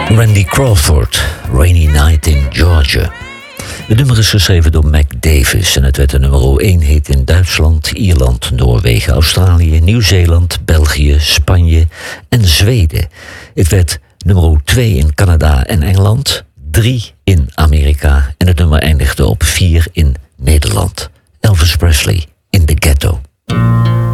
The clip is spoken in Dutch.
Randy Crawford, Rainy Night in Georgia. Het nummer is geschreven door Mac Davis en het werd de nummer 1 hit in Duitsland, Ierland, Noorwegen, Australië, Nieuw-Zeeland, België, Spanje en Zweden. Het werd nummer 2 in Canada en Engeland, 3 in Amerika en het nummer eindigde op 4 in Nederland. Elvis Presley in the Ghetto.